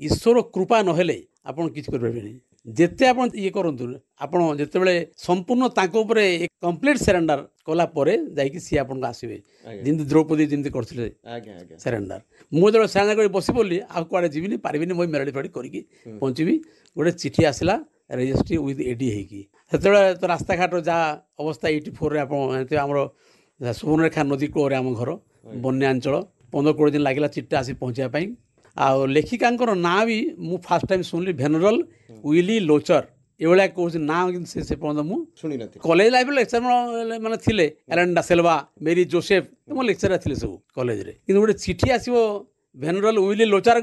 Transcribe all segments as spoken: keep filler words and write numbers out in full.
ईश्वर कृपा नहेले आपण किछ कर परबेनी जेते आपण ये करंतु आपण जेतेबेले संपूर्ण ताको ऊपर एक कंप्लीट सरेंडर कला परे जाई सी आपण आसीबे जिंदे द्रौपदी जिंदे करथिले आज्ञा आज्ञा सरेंडर मु जो सेना कर बसी पड़ली आ कुआड़े जीविनी पारिबिनी मैं मेराड़ी फाड़ी करके पहुँचबी गोटे चिठी आसला रेजिस्ट्री विथ एडी होगी से तो रास्ता घाट जहाँ अवस्था एटी फोर आमर सुवर्णरेखा नदी कूल आम घर बन्यांचल पंद्रह कोड़े दिन लगे चिट्टा आसी पहुँचापी आ लेखिका ना भी मु फास्ट टाइम शुणिली भेनरल विली लोचर ये कौन ना से से पर्यटन मुझे कॉलेज लाइफ लेक्चर मैंने थे एलेंडा सेल्वा मेरी जोसेफ मो लेक्चर थे सब कॉलेज रे कि गोटे चिठी आसो भेनरल विली लोचार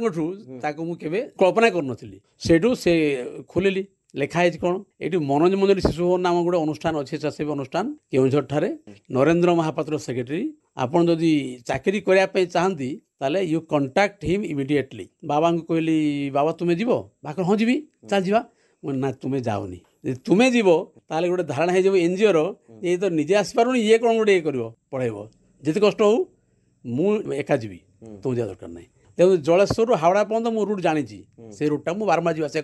मुझे कल्पना करूँ से खोलिली लेखाई कौन ये मनोज मंजरी शिशु भवन नाम गोटे अनुष्ठान अच्छे चाषी अनुष्ठान केउझर ठारे नरेंद्र महापात्र सेक्रेटरी आपन जदि चाकरी करने चाहती ताले यू कंटाक्ट हिम इमिडिएटली बाबा को कहली बाबा तुम्हें जीव बाकर हाँ जीवी चल जीवा ना तुम्हें जाओनी तुम्हें जीव ताले गोटे धारणा हो एनजीओ रो ये तो निजे आसपारूनी ये कौन गोटे ये कर पढ़ेब जिते कष्ट हो मु एका जीवी तुम जा दरकार नहीं तेणु जलेश्वर हावड़ा पर्यंत मु रूट जानी से रूटा मुझे बारंबार जावास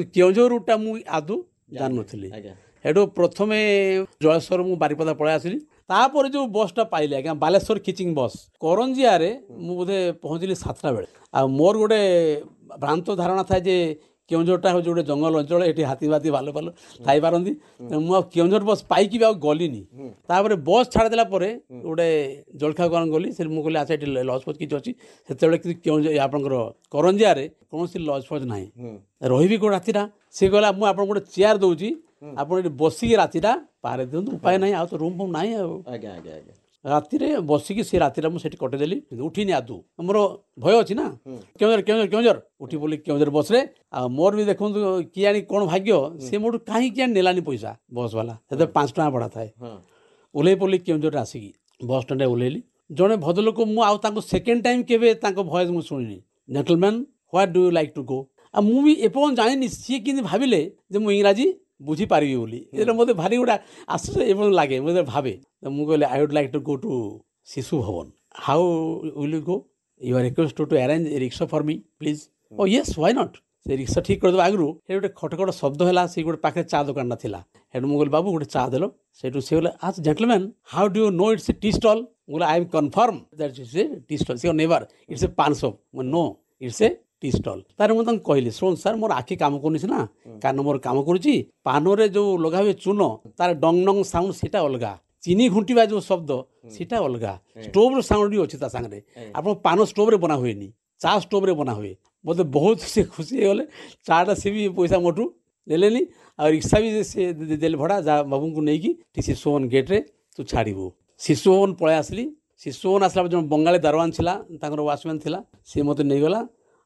कर रूटा मुझे आदू जान नी हेटू प्रथम जलेश्वर मु बारिपदा पलि आसली तापर जो बसटा पाइली आज्ञा बालेश्वर किचिंग बस करंजिया मुझे बोधे पहुँचली सातटा बेले आ मोर गोटे भ्रांत धारणा था जे केउझरटा हूँ गोटे जंगल अंचल ये हाथी बाती भालु भालु थी पारती मुझे केउझर बस पाइकी भी गलिनी तापर बस छाड़देला गोटे जलखा दुकान गली से मुझे कहली अच्छा ये लज फज किसी अच्छी से केउझर आपंकर करंजिया कौन लज फज ना रही कौन रातिटा सी कहला मुझे आप गोटे चेयर दूसरी आप बसिकी रातिटा पारे दिखाँ उपाय ना आ तो रूम फूम ना राति बसिकी से रातिटा मुझे कटेदेली उठिनी आदू मोर भय अच्छी ना केउझर केउझर केउझर उठी बोली केउझर बस रे आ मोर भी देखो किए आनी कौन भाग्य सी मोटू कहीं किए नेलानी पैसा बस वाला से पाँच टाँह भड़ा थाए ओह्ल पड़ी केउझर आसिकी बस स्टाण्ड ओह्लैली जड़े भद्रलोक मुझे सेकेंड टाइम केवे भयस मुझे शुणी gentleman what do you like to go आ मुझे एपर्यंत जानी सी कि भाविले मुझे इंग्राजी बुझीपारि बोली मतलब भारी गोटा आश्चर्य लगे मुझे भावे मुझे कहले I would like to go to शिशु भवन how will you go you are request to arrange A rickshaw for me please O yes why not से रिक्शा ठीक करदेव आगु गोटे खटखट शब्द है से गोटे पाखे चा दुकान था हेटू मुझे बाबू गोटे चा देल से बोले आज gentleman how do you know it's A tea stall बोले I am confirm that it's A tea stall C never it's a पान shop no it's A tea stall तार मुझे कहली शुण सर मोर आखि काम कर ना कारण मोर काम करुच्ची पानरे जो लगा हुए चून तार डंग डंग साउंड सीटा अलग चीनी घुंटा जो शब्द सीटा अलग स्टोव साउंड भी अच्छी सांगे आप पान स्टोव बना हुए चा स्टोव बना हुए मतलब बहुत से खुशी गले चाटा सी भी पैसा मोटू देलेनी आ रिक्शा भी से देले भड़ा जा बाबू को नहीं कि शिशु भवन गेट्रे तू छाड़ू शिशु भवन पलि आसली शिशु भवन आसला जो बंगाली दरवान था वाचमैन थी सी मत नहीं गला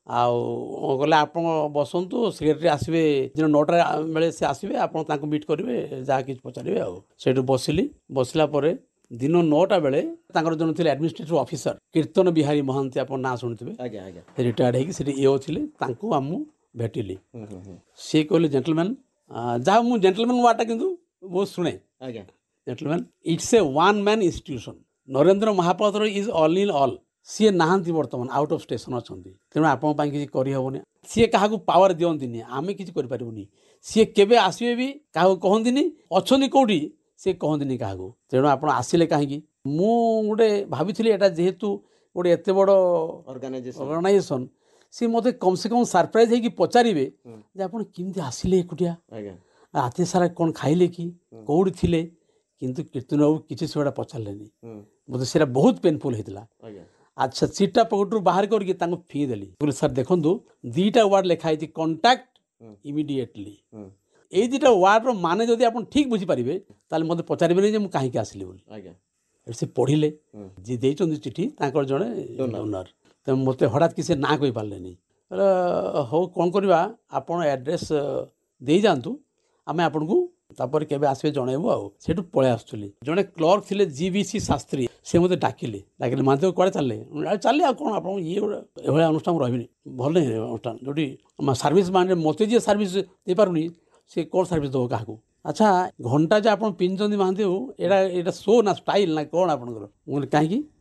आगे आप बसतु सेक्रेटरी आसवे दिन नौटा बेले से आसवे आप मीट करेंगे जहाँ कि पचारे आठ बसिली बसला दिन नौटा बेले जो थे एडमिनिस्ट्रेटिव ऑफिसर कीर्तन बिहारी महांती आप ना शुणुवे रिटायर्ड होगी ए अच्छे आम भेटिली सी कहले जेंटलमैन जहाँ मुझे जेंटलमैन वार्डटा कि बहुत शुणे gentleman it's a one man institution Narendra Mahapatra is all in all सी नहांती बर्तमान आउट ऑफ स्टेशन अच्छा तेणु आपण किसी करहबनी सी क्या पावर दिखती आम कि करें सी केवे आसवे भी क्या कहती अच्छा कौटी सी कहती क्या तेणु आप आसिले कहीं मुझे भाभी यहाँ जेहेतु गोटे एत बड़ ऑर्गेनाइजेशन सी मत कम से कम सरप्राइज होगी पचारे आप केमती आसिले एकुटिया राति सारा कौन खाइले कि कौटी थे किंतु कीर्तन बाबू किसी से पचारे मतलब से बहुत पेनफुल होता अच्छा सीटा पकेट बाहर करके फी देली बोले सर देखो दीटा वार्ड लिखाई कंटाक्ट इमिडिएटली ये दुटा वार्ड मान जब आप ठीक बुझीपारे ताल मत पचारे मुझे कहीं आसली बोली से पढ़ले जी देते चिठी जड़े डोनर तो मत हठात किसी ना कही पारे हो कौन करवा आप एड्रेस दे जातु आम आपन को तापर केबे आसबे जनइबू आ सेठू पळे आसुली जने क्लर्क थिले जीवीसी शास्त्री से मते डाकिले डाकिले मानते कुआडे चलले चलले आ कोन आपण ये एभले अनुष्ठान रहबिनी भल नहीं अनुष्ठान जोटी सर्विस मान मते जे सर्विस दे पारुनी से कोन सर्विस दो काहू अच्छा घंटा जे आपण पिनचंदी मानते एटा एटा शो ना स्टाइल ना कोन आपण मुझे कहीं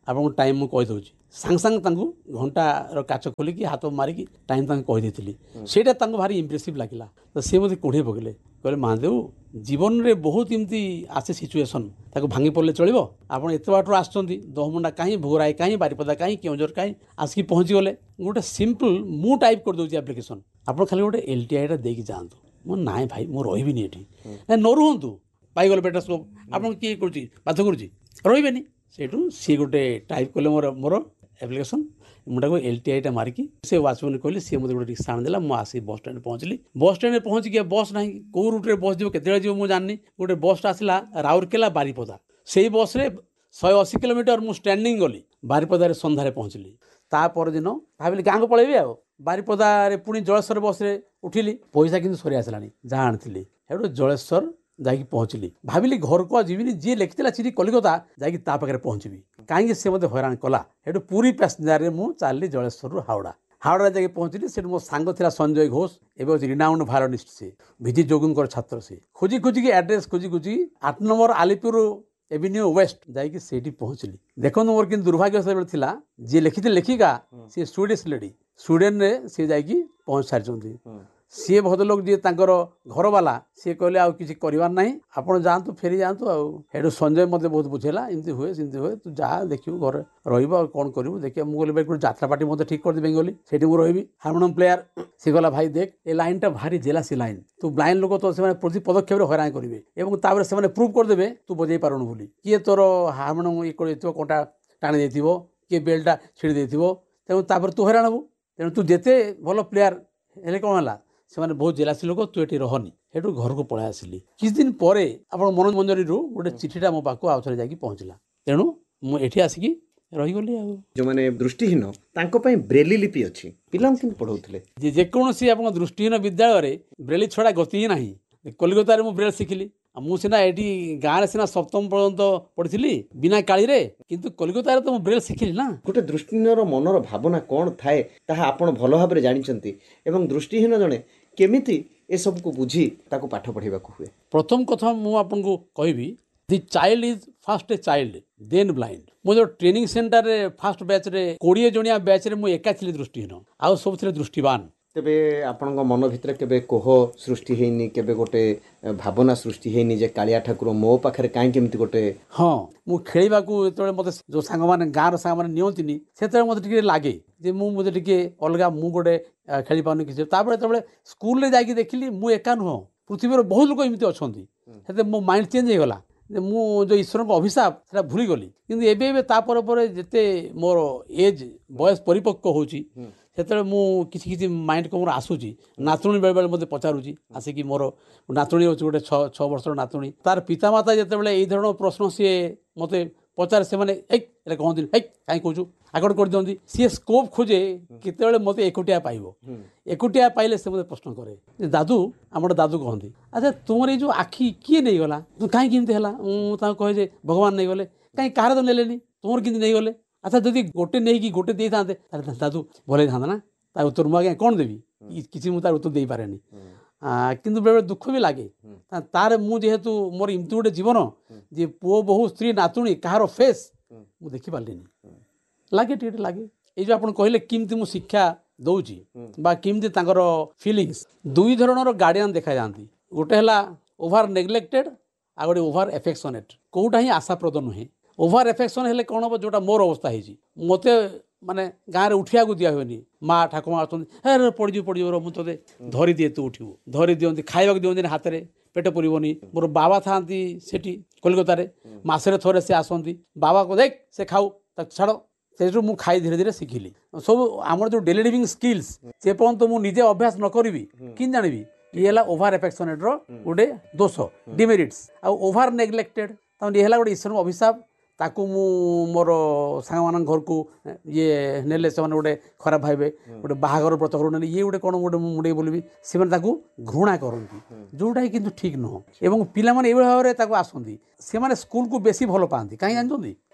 ଆପଣଙ୍କୁ ଟାଇମ୍ ମୁଁ କହିଦେଉଛି ସାଙ୍ଗେ ସାଙ୍ଗେ ତାଙ୍କୁ ଘଣ୍ଟାର କାଚ ଖୋଲିକି ହାତ ମାରିକି ଟାଇମ୍ ତାଙ୍କୁ କହିଦେଇଥିଲି। ସେଇଟା ତାଙ୍କୁ ଭାରି ଇମ୍ପ୍ରେସିଭ୍ ଲାଗିଲା। ତ ସିଏ ମୋତେ କୁଢ଼େଇ ପକେଇଲେ, କହିଲେ ମହାଦେବ ଜୀବନରେ ବହୁତ ଏମିତି ଆସେ ସିଚୁଏସନ୍, ତାକୁ ଭାଙ୍ଗି ପଡ଼ିଲେ ଚଳିବ। ଆପଣ ଏତେ ବାଟରୁ ଆସିଛନ୍ତି, ଦହମୁଣ୍ଡା କାହିଁ, ଭୋଗରାଇ କାହିଁ, ବାରିପଦା କାହିଁ, କେଉଁଝର କାହିଁ ଆସିକି ପହଞ୍ଚିଗଲେ। ଗୋଟେ ସିମ୍ପଲ୍ ମୁଁ ଟାଇପ୍ କରିଦେଉଛି ଆପ୍ଲିକେସନ୍, ଆପଣ ଖାଲି ଗୋଟେ ଏଲ୍ ଟି ଆଇଟା ଦେଇକି ଯାଆନ୍ତୁ। ମୁଁ ନାଇଁ ଭାଇ ମୁଁ ରହିବିନି ଏଠି। ନାଇଁ ନ ରୁହନ୍ତୁ, ପାଇଗଲେ ବେଟା ସ୍କୋପ୍, ଆପଣ କିଏ କରୁଛି ବାଧ୍ୟ କରୁଛି, ରହିବେନି। ସେଇଠୁ ସିଏ ଗୋଟେ ଟାଇପ୍ କଲେ ମୋର ମୋର ଆପ୍ଲିକେସନ୍, ମୁଁ ତାକୁ ଏଲ୍ ଟି ଆଇଟା ମାରିକି ସେ ୱାଚମ୍ୟାନ୍ କହିଲେ, ସିଏ ମୋତେ ଗୋଟେ ରିକ୍ସା ଆଣିଦେଲା। ମୁଁ ଆସିକି ବସ୍ ଷ୍ଟାଣ୍ଡରେ ପହଞ୍ଚିଲି। ବସ୍ ଷ୍ଟାଣ୍ଡରେ ପହଞ୍ଚିକି ବସ୍ ନାହିଁ, କେଉଁ ରୁଟ୍ରେ ବସ୍ ଯିବ, କେତେବେଳେ ଯିବ ମୁଁ ଜାଣିନି। ଗୋଟେ ବସ୍ଟା ଆସିଲା ରାଉରକେଲା ବାରିପଦା, ସେଇ ବସ୍ରେ ଶହେ ଅଶୀ କିଲୋମିଟର ମୁଁ ଷ୍ଟାଣ୍ଡିଂ ଗଲି, ବାରିପଦାରେ ସନ୍ଧ୍ୟାରେ ପହଞ୍ଚିଲି। ତା ପରଦିନ ଭାବିଲି ଗାଁକୁ ପଳେଇବି ଆଉ। ବାରିପଦାରେ ପୁଣି ଜଳେଶ୍ୱର ବସ୍ରେ ଉଠିଲି, ପଇସା କିନ୍ତୁ ସରି ଆସିଲାଣି ଯାହା ଆଣିଥିଲି। ସେଠୁ ଜଳେଶ୍ୱର ଯାଇକି ପହଞ୍ଚିଲି, ଭାବିଲି ଘରକୁ ଆଉ ଯିବିନି, ଯିଏ ଲେଖିଥିଲା ଚିଠି କଲିକତା ଯାଇକି ତା ପାଖରେ ପହଞ୍ଚିବି, କାହିଁକି ସେ ମୋତେ ହଇରାଣ କଲା। ସେଠୁ ପୁରୀ ପ୍ୟାସେଞ୍ଜରରେ ମୁଁ ଚାଲିଲି ଜଳେଶ୍ୱରରୁ ହାওড়ା। ହାওড়ାରେ ଯାଇକି ପହଞ୍ଚିଲି। ସେଠି ମୋ ସାଙ୍ଗ ଥିଲା ସଞ୍ଜୟ ଘୋଷ, ଏବେ ହେଉଛି ରିନାଉଣ୍ଡ ଭାୟୋଲିନିଷ୍ଟ। ସେ ଭିଜି ଯୋଗୁଙ୍କର ଛାତ୍ର। ସେ ଖୋଜି ଖୋଜିକି ଆଡ୍ରେସ୍ ଖୋଜି ଖୋଜି ଆଠ ନମ୍ବର ଆଲିପୁର ଏଭିନ୍ୟୁ ୱେଷ୍ଟ ଯାଇକି ସେଇଠି ପହଞ୍ଚିଲି। ଦେଖନ୍ତୁ ମୋର କିନ୍ତୁ ଦୁର୍ଭାଗ୍ୟ ସେତେବେଳେ ଥିଲା, ଯିଏ ଲେଖିଥିଲେ ଲେଖିକା ସିଏ ସ୍ୱିଡିଶ ଲେଡି, ସ୍ୱିଡେନରେ ସିଏ ଯାଇକି ପହଞ୍ଚି ସାରିଛନ୍ତି। ସିଏ ଭଦ୍ରଲୋକ ଯିଏ ତାଙ୍କର ଘରବାଲା, ସିଏ କହିଲେ ଆଉ କିଛି କରିବାର ନାହିଁ, ଆପଣ ଯାଆନ୍ତୁ, ଫେରି ଯାଆନ୍ତୁ। ଆଉ ସେଠୁ ସଞ୍ଜୟ ମୋତେ ବହୁତ ବୁଝେଇଲା, ଏମିତି ହୁଏ ସେମିତି ହୁଏ, ତୁ ଯାହା ଦେଖିବୁ ଘରେ ରହିବ ଆଉ କ'ଣ କରିବୁ ଦେଖିବା। ମୁଁ କହିଲି ଭାଇ ଗୋଟେ ଯାତ୍ରା ପାର୍ଟି ମୋତେ ଠିକ୍ କରିଦେବି ବେଙ୍ଗଲି, ସେଇଠି ମୁଁ ରହିବି ହାରମୋନିୟମ ପ୍ଲେୟାର। ସିଏ କହିଲା ଭାଇ ଦେଖ ଏ ଲାଇନ୍ଟା ଭାରି ଜେଲାସି ଲାଇନ୍, ତୁ ବ୍ଲାଇଣ୍ଡ ଲୋକ, ତ ସେମାନେ ପ୍ରତି ପଦକ୍ଷେପରେ ହଇରାଣ କରିବେ ଏବଂ ତାପରେ ସେମାନେ ପ୍ରୁଭ୍ କରିଦେବେ ତୁ ବଜେଇ ପାରୁନୁ ବୋଲି। କିଏ ତୋର ହାରମୋନିୟମ ଇଏ କରିଦେଇଥିବ, କଣ୍ଟା ଟାଣି ଦେଇଥିବ, କିଏ ବେଲ୍ଟଟା ଛିଡ଼ି ଦେଇଥିବ, ତେଣୁ ତାପରେ ତୁ ହଇରାଣ ହବୁ। ତେଣୁ ତୁ ଯେତେ ଭଲ ପ୍ଲେୟାର ହେଲେ କ'ଣ ହେଲା, ସେମାନେ ବହୁତ ଜେଲାସି ଲୋକ, ତୁ ଏଠି ରହନି। ସେଠୁ ଘରକୁ ପଳାଇ ଆସିଲି। କିଛି ଦିନ ପରେ ଆପଣ ମନୋଜ ମଞ୍ଜରୀରୁ ଗୋଟେ ଚିଠିଟା ମୋ ପାଖକୁ ଆଉ ଥରେ ଯାଇକି ପହଞ୍ଚିଲା। ତେଣୁ ମୁଁ ଏଠି ଆସିକି ରହିଗଲି। ଆଉ ଯେଉଁମାନେ ଦୃଷ୍ଟିହୀନ ତାଙ୍କ ପାଇଁ ବ୍ରେଲି ଲିପି ଅଛି, ପିଲାଙ୍କୁ କେମିତି ପଢ଼ାଉଥିଲେ? ଯେ ଯେକୌଣସି ଆପଣଙ୍କ ଦୃଷ୍ଟିହୀନ ବିଦ୍ୟାଳୟରେ ବ୍ରେଲି ଛଡ଼ା ଗତି ହିଁ ନାହିଁ। କଲିକତାରେ ମୁଁ ବ୍ରେଲ୍ ଶିଖିଲି। ଆଉ ମୁଁ ସିନା ଏଠି ଗାଁରେ ସିନା ସପ୍ତମ ପର୍ଯ୍ୟନ୍ତ ପଢ଼ିଥିଲି ବିନା କାଳିରେ, କିନ୍ତୁ କଲିକତାରେ ତ ମୁଁ ବ୍ରେଲ୍ ଶିଖିଲି ନା। ଗୋଟେ ଦୃଷ୍ଟିହୀନର ମନର ଭାବନା କ'ଣ ଥାଏ ତାହା ଆପଣ ଭଲ ଭାବରେ ଜାଣିଛନ୍ତି, ଏବଂ ଦୃଷ୍ଟିହୀନ ଜଣେ କେମିତି ଏସବୁକୁ ବୁଝି ତାକୁ ପାଠ ପଢ଼ାଇବାକୁ ହୁଏ। ପ୍ରଥମ କଥା ମୁଁ ଆପଣଙ୍କୁ କହିବି, ଦି child is first A child then blind. ମୁଁ ଯେଉଁ ଟ୍ରେନିଂ ସେଣ୍ଟରରେ ଫାଷ୍ଟ ବ୍ୟାଚ୍ରେ କୋଡ଼ିଏ ଜଣିଆ ବ୍ୟାଚ୍ରେ ମୁଁ ଏକା ଥିଲି ଦୃଷ୍ଟିହୀନ, ଆଉ ସବୁ ଥିଲେ ଦୃଷ୍ଟିବାନ। ତେବେ ଆପଣଙ୍କ ମନ ଭିତରେ କେବେ କୋହ ସୃଷ୍ଟି ହେଇନି, କେବେ ଗୋଟେ ଭାବନା ସୃଷ୍ଟି ହେଇନି ଯେ କାଳିଆ ଠାକୁର ମୋ ପାଖରେ କାହିଁକି ଏମିତି ଗୋଟେ? ହଁ, ମୁଁ ଖେଳିବାକୁ ଯେତେବେଳେ ମୋତେ ଯେଉଁ ସାଙ୍ଗମାନେ ଗାଁର ସାଙ୍ଗମାନେ ନିଅନ୍ତିନି, ସେତେବେଳେ ମୋତେ ଟିକେ ଲାଗେ ଯେ ମୁଁ ମୋତେ ଟିକେ ଅଲଗା, ମୁଁ ଗୋଟେ ଖେଳିପାରୁନି କିଛି। ତାପରେ ଯେତେବେଳେ ସ୍କୁଲରେ ଯାଇକି ଦେଖିଲି ମୁଁ ଏକା ନୁହଁ, ପୃଥିବୀର ବହୁତ ଲୋକ ଏମିତି ଅଛନ୍ତି, ସେତେ ମୋ ମାଇଣ୍ଡ ଚେଞ୍ଜ ହେଇଗଲା ଯେ ମୁଁ ଯେଉଁ ଈଶ୍ୱରଙ୍କ ଅଭିଶାପ ସେଟା ଭୁଲିଗଲି। କିନ୍ତୁ ଏବେ ଏବେ ତାପରେ ପରେ ଯେତେ ମୋର ଏଜ୍ ବୟସ ପରିପକ୍ୱ ହେଉଛି, ସେତେବେଳେ ମୁଁ କିଛି କିଛି ମାଇଣ୍ଡକୁ ମୋର ଆସୁଛି। ନାତୁଣୀ ବେଳେବେଳେ ମୋତେ ପଚାରୁଛି ଆସିକି, ମୋର ନାତୁଣୀ ହେଉଛି ଗୋଟେ ଛଅ ଛଅ ବର୍ଷର ନାତୁଣୀ। ତାର ପିତାମାତା ଯେତେବେଳେ ଏଇ ଧରଣ ପ୍ରଶ୍ନ ସିଏ ମୋତେ ପଚାରେ, ସେମାନେ ଏଇ ଏଇଟା କହନ୍ତିନି, ଏଇ କାହିଁ କହୁଛୁ, ଆଗଡ଼ କରିଦିଅନ୍ତି। ସିଏ ସ୍କୋପ୍ ଖୋଜେ କେତେବେଳେ ମୋତେ ଏକୁଟିଆ ପାଇବ। ଏକୁଟିଆ ପାଇଲେ ସେ ମୋତେ ପ୍ରଶ୍ନ କରେ, ଦାଦୁ, ଆମର ଦାଦୁ କହନ୍ତି, ଆଚ୍ଛା ତୁମର ଏଇ ଯେଉଁ ଆଖି କିଏ ନେଇଗଲା, କାହିଁକି ଏମିତି ହେଲା? ମୁଁ ତାଙ୍କୁ କହେ ଯେ ଭଗବାନ ନେଇଗଲେ। କାହିଁ କାହାର ତ ନେଲେନି, ତୁମର କେମିତି ନେଇଗଲେ? ଆଚ୍ଛା ଯଦି ଗୋଟେ ନେଇକି ଗୋଟେ ଦେଇଥାନ୍ତେ ତାହେଲେ ଦାଦୁ ଭଲ ହେଇଥାନ୍ତା ନା। ତା ଉତ୍ତର ମୁଁ ଆଜ୍ଞା କ'ଣ ଦେବି, କିଛି ମୁଁ ତାର ଉତ୍ତର ଦେଇପାରେନି। କିନ୍ତୁ ବେଳେବେଳେ ଦୁଃଖ ବି ଲାଗେ। ତାର ମୁଁ ଯେହେତୁ ମୋର ଏମିତି ଗୋଟେ ଜୀବନ ଯେ ପୁଅ ବୋହୂ ସ୍ତ୍ରୀ ନାତୁଣୀ କାହାର ଫେସ୍ ମୁଁ ଦେଖିପାରିଲିନି, ଲାଗେ ଟିକେ ଟିକେ ଲାଗେ। ଏଇ ଯେଉଁ ଆପଣ କହିଲେ କେମିତି ମୁଁ ଶିକ୍ଷା ଦେଉଛି ବା କେମିତି ତାଙ୍କର ଫିଲିଙ୍ଗସ୍, ଦୁଇ ଧରଣର ଗାର୍ଡ଼ିଆନ୍ ଦେଖାଯାଆନ୍ତି। ଗୋଟେ ହେଲା ଓଭର ନେଗ୍ଲେକ୍ଟେଡ୍, ଆଉ ଗୋଟେ ଓଭର ଏଫେକ୍ସନେଟ୍। କେଉଁଟା ହିଁ ଆଶାପ୍ରଦ ନୁହେଁ। ଓଭର ଏଫେକ୍ସନ୍ ହେଲେ କ'ଣ ହେବ, ଯେଉଁଟା ମୋର ଅବସ୍ଥା ହେଇଛି, ମୋତେ ମାନେ ଗାଁରେ ଉଠିବାକୁ ଦିଆ ହୁଏନି। ମା ଠାକୁମା ଅଛନ୍ତି, ହେ ପଡ଼ିଯିବୁ ପଡ଼ିଯିବ, ମୁଁ ତୋତେ ଧରିଦିଏ, ତୁ ଉଠିବୁ, ଧରି ଦିଅନ୍ତି, ଖାଇବାକୁ ଦିଅନ୍ତିନି ହାତରେ, ପେଟ ପୁରିବନି। ମୋର ବାବା ଥାଆନ୍ତି ସେଠି କଲିକତାରେ, ମାସରେ ଥରେ ସେ ଆସନ୍ତି, ବାବାକୁ ଦେଖ ସେ ଖାଉ, ତାକୁ ଛାଡ଼। ସେଇଠୁ ମୁଁ ଖାଇ ଧୀରେ ଧୀରେ ଶିଖିଲି ସବୁ। ଆମର ଯେଉଁ ଡେଲି ଲିଭିଂ ସ୍କିଲ୍ସ, ସେ ପର୍ଯ୍ୟନ୍ତ ମୁଁ ନିଜେ ଅଭ୍ୟାସ ନ କରିବି କେମିତି ଜାଣିବି? ଇଏ ହେଲା ଓଭର ଏଫେକ୍ସନେଟ୍ର ଗୋଟେ ଦୋଷ, ଡିମେରିଟ୍ସ। ଆଉ ଓଭର ନେଗ୍ଲେକ୍ଟେଡ୍, ତାମାନେ ଇଏ ହେଲା ଗୋଟେ ଈଶ୍ୱରଙ୍କ ଅଭିଶାପ। ତାକୁ ମୁଁ ମୋର ସାଙ୍ଗମାନଙ୍କ ଘରକୁ ଇଏ ନେଲେ ସେମାନେ ଗୋଟେ ଖରାପ ଭାବିବେ, ଗୋଟେ ବାହାଘର ବ୍ରତ ଘର ନେଲେ ଇଏ ଗୋଟେ କ'ଣ ଗୋଟେ ମୁଁ ମୁଣ୍ଡେଇ ବୋଲିବି, ସେମାନେ ତାକୁ ଘୃଣା କରନ୍ତି, ଯେଉଁଟାକି କିନ୍ତୁ ଠିକ୍ ନୁହଁ। ଏବଂ ପିଲାମାନେ ଏଇଭଳି ଭାବରେ ତାକୁ ଆସନ୍ତି, ସେମାନେ ସ୍କୁଲକୁ ବେଶୀ ଭଲ ପାଆନ୍ତି। କାହିଁକି ଜାଣିଛନ୍ତି?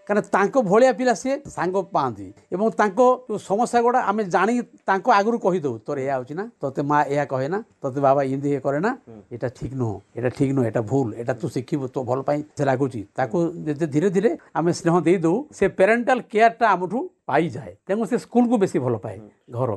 କାରଣ ତାଙ୍କ ଭଳିଆ ପିଲା ସିଏ ସାଙ୍ଗ ପାଆନ୍ତି ଏବଂ ତାଙ୍କ ସମସ୍ୟା ଗୁଡ଼ା ଆମେ ଜାଣି ତାଙ୍କ ଆଗରୁ କହିଦେଉ ତୋର ଏହା ହେଉଛି ନା ତୋତେ ମା ଏହା କହେ ନା ତୋତେ ବାବା ଏମିତି ଇଏ କରେ ନା ଏଇଟା ଠିକ୍ ନୁହଁ ଏଇଟା ଠିକ୍ ନୁହଁ ଏଇଟା ଭୁଲ ଏଇଟା ତୁ ଶିଖିବୁ ତୋ ଭଲ ପାଇଁ ସେ ଲାଗୁଛି ତାକୁ ଯେତେ ଧୀରେ ଧୀରେ ଆମେ ସ୍ନେହ ଦେଇଦେଉ ସେ ପ୍ୟାରେଣ୍ଟାଲ କେୟାରଟା ଆମଠୁ ପାଇଯାଏ ତେଣୁ ସେ ସ୍କୁଲକୁ ବେଶୀ ଭଲ ପାଏ ଘର